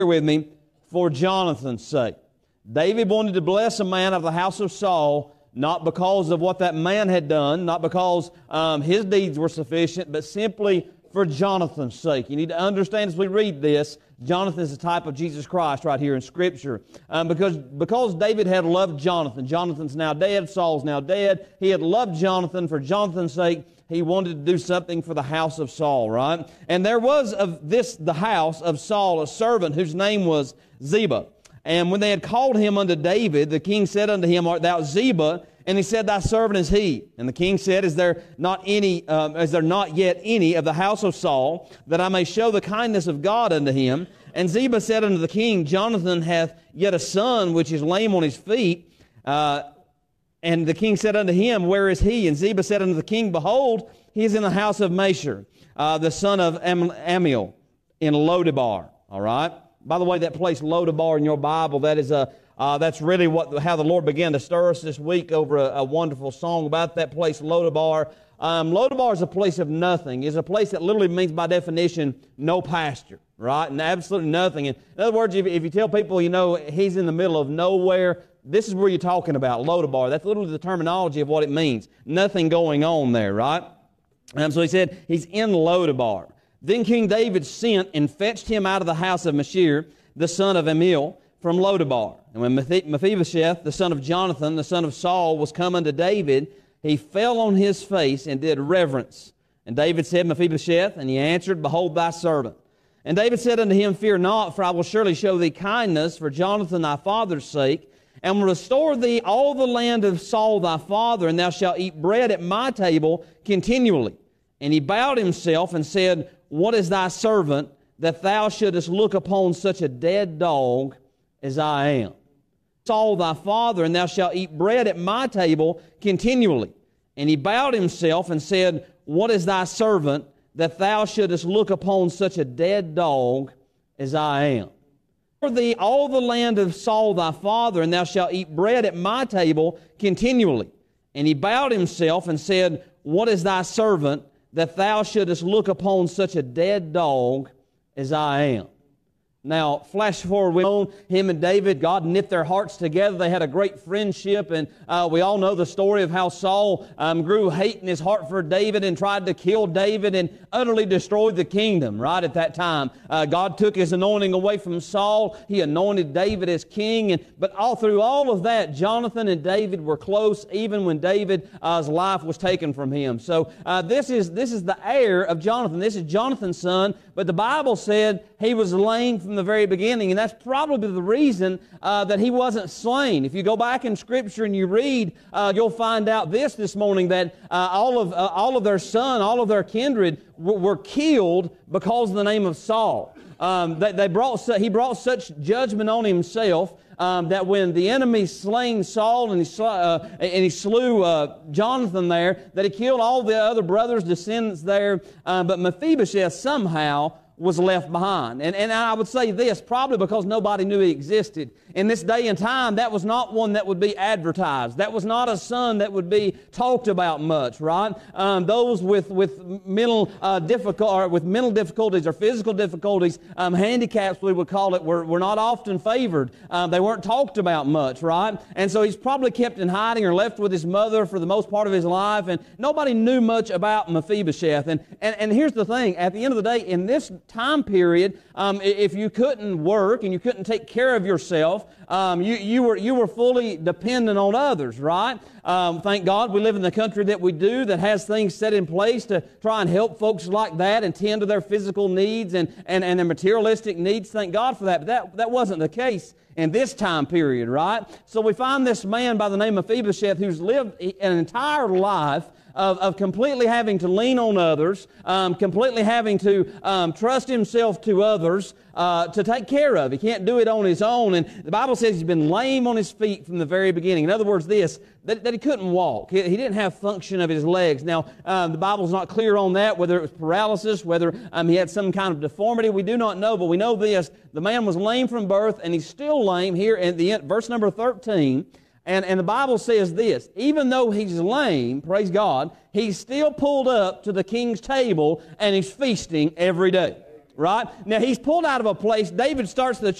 with me, for Jonathan's sake. David wanted to bless a man of the house of Saul, not because of what that man had done, not because his deeds were sufficient, but simply for Jonathan's sake. You need to understand as we read this, Jonathan is a type of Jesus Christ right here in Scripture. Because David had loved Jonathan. Jonathan's now dead. Saul's now dead. He had loved Jonathan. For Jonathan's sake, he wanted to do something for the house of Saul, right? And there was of this, the house of Saul, a servant whose name was Ziba. And when they had called him unto David, the king said unto him, Art thou Ziba? And he said, Thy servant is he. And the king said, Is there not yet any of the house of Saul, that I may show the kindness of God unto him? And Ziba said unto the king, Jonathan hath yet a son which is lame on his feet. And the king said unto him, Where is he? And Ziba said unto the king, Behold, he is in the house of Mashir, the son of Amiel, in Lodebar. All right? By the way, that place Lodebar in your Bible, that's really how the Lord began to stir us this week over a wonderful song about that place, Lodebar. Lodebar is a place of nothing. It's a place that literally means, by definition, no pasture, right? And absolutely nothing. And in other words, if you tell people, he's in the middle of nowhere, this is where you're talking about, Lodebar. That's literally the terminology of what it means. Nothing going on there, right? So he said, he's in Lodebar. Then King David sent and fetched him out of the house of Mashir, the son of Amiel, from Lodebar. And when Mephibosheth, the son of Jonathan, the son of Saul, was come unto David, he fell on his face and did reverence. And David said, Mephibosheth, and he answered, Behold thy servant. And David said unto him, Fear not, for I will surely show thee kindness for Jonathan thy father's sake, and will restore thee all the land of Saul thy father, and thou shalt eat bread at my table continually. And he bowed himself and said, What is thy servant, that thou shouldest look upon such a dead dog as I am? Saul thy father, and thou shalt eat bread at my table continually. And he bowed himself and said, What is thy servant, that thou shouldest look upon such a dead dog as I am? For thee all the land of Saul thy father, and thou shalt eat bread at my table continually. And he bowed himself and said, What is thy servant, that thou shouldest look upon such a dead dog as I am? Now, flash forward with him and David. God knit their hearts together. They had a great friendship, and we all know the story of how Saul grew hate in his heart for David and tried to kill David and utterly destroyed the kingdom right at that time. God took his anointing away from Saul. He anointed David as king, but all through all of that, Jonathan and David were close, even when David's life was taken from him. So this is the heir of Jonathan. This is Jonathan's son, but the Bible said he was lame from the very beginning, and that's probably the reason that he wasn't slain. If you go back in Scripture and you read, you'll find out this morning that all of their son, all of their kindred were killed because of the name of Saul. He brought such judgment on himself that when the enemy slain Saul and he slew Jonathan there, that he killed all the other brothers' descendants there, but Mephibosheth somehow was left behind. And I would say this, probably because nobody knew he existed. In this day and time, that was not one that would be advertised. That was not a son that would be talked about much, right? Those with mental difficulties or physical difficulties, handicaps we would call it, were not often favored. They weren't talked about much, right? And so he's probably kept in hiding or left with his mother for the most part of his life, and nobody knew much about Mephibosheth. And here's the thing, at the end of the day, in this time period, if you couldn't work and you couldn't take care of yourself, you were fully dependent on others, right? Thank God we live in the country that we do, that has things set in place to try and help folks like that and tend to their physical needs and their materialistic needs. Thank God for that. But that wasn't the case in this time period, right? So we find this man by the name of Mephibosheth who's lived an entire life of completely having to lean on others, completely having to trust himself to others to take care of. He can't do it on his own. And the Bible says he's been lame on his feet from the very beginning. In other words, that he couldn't walk. He didn't have function of his legs. Now, the Bible's not clear on that, whether it was paralysis, whether he had some kind of deformity. We do not know, but we know this. The man was lame from birth, and he's still lame here in the end, verse number 13. And the Bible says this, even though he's lame, praise God, he's still pulled up to the king's table and he's feasting every day. Right? Now, he's pulled out of a place. David starts the